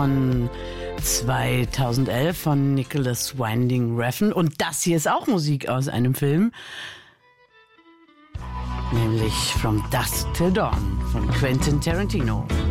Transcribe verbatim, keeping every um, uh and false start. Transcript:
Von zweitausendelf von Nicholas Winding Refn. Und das hier ist auch Musik aus einem Film, nämlich From Dusk Till Dawn von Quentin Tarantino.